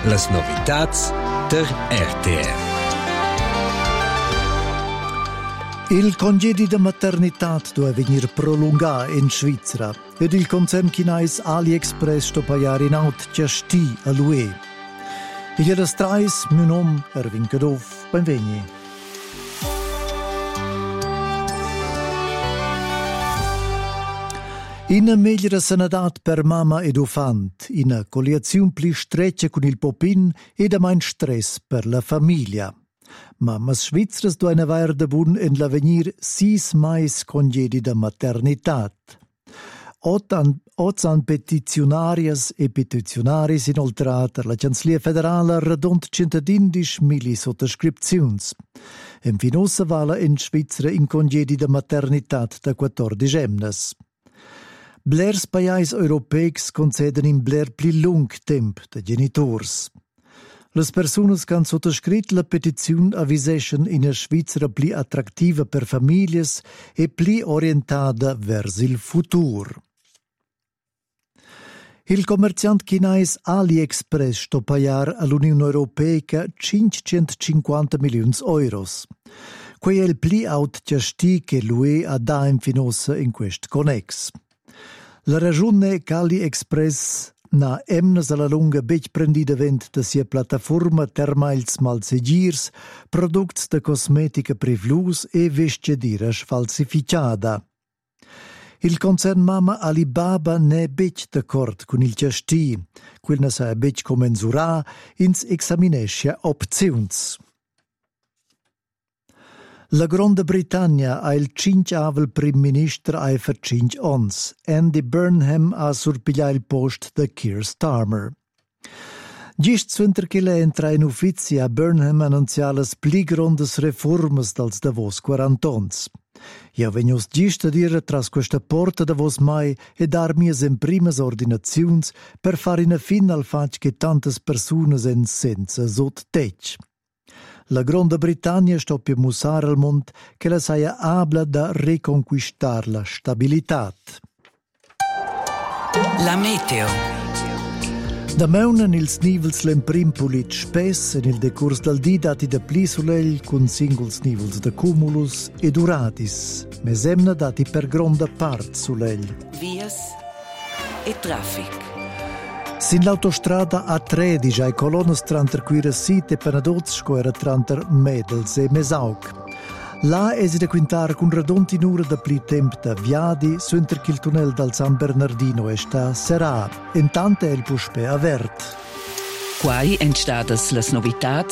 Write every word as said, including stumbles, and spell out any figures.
Las novitats der R T R. Il congedi de maternitat deve venir prolungat in Svizzera ed il concern chinese AliExpress sto paiar in aut gesti a l'U E. Il era strais, mio nom, Erwin Cadov, benvegni. Una megliore sanità per mamma ed ufant, una coliazione più stretta con il popin ed a meno stress per la famiglia. Mammas svizzeras devono avere da buon in l'avenir sis mais congedi da maternità. Ozzan petizionarias e petizionaris inoltrata la Canzlia federale radont centodindisch mili sottoscripzions. In finossa vala in Svizzera in congedi da maternità da quattordici emnes. Blers pajais europeics conceden in bler pli lung temp de genitors. Las personas che han sottoscrit la petiziun aviseschen in a Svizzera pli attrattiva per familias e pli orientada vers il futur. Il commerciant chinese AliExpress sto paiar all'Unione Europea cinquecentocinquanta milioni euros. Quei è il pli aut gesti che l'U E ha da in finossa in quest connex. La ragione che AliExpress na emnes alla lunga bec prendida vent da sia plataforma termails malsegirs, products de cosmetica privlus e vestediras falsificada. Il concern Mama Alibaba ne bec d'accordo con il gesti, quel ne sa bec commensura ins examinescia opzions. La Grande Britannia ha il cinque prim ministro ha per cinque ons. Andy Burnham ha surpigliato il post da Keir Starmer. Gist suenter che lei entra in ufficio, Burnham annuncia le pli grandes reformas dals Davos quarantons. Io vengo gist a dire tras questa porta Davos mai e dar mias in primas ordinazions per fare una fin al fatto che tantas personas en senza sot tech. La Grande Britannia sto per musare al mondo che la saia abla da reconquistar la stabilità. La meteo. Da meunen ils nivels l'emprim pulit spess en il decurs dal di dati da pli soleil con singles nivels da cumulus e duratis, mesemna dati per gronda part soleil. Vias e traffic. Sin l'autostrada A tredici ai colonne tranter site penadoz scoera tranter Medels e Mesaug. Là è da quintar con radonti un'ora da pli temp da viadi suenter che il tunnel dal San Bernardino è sta serà, intanto è il puspe avert. Quai entstadas las novitats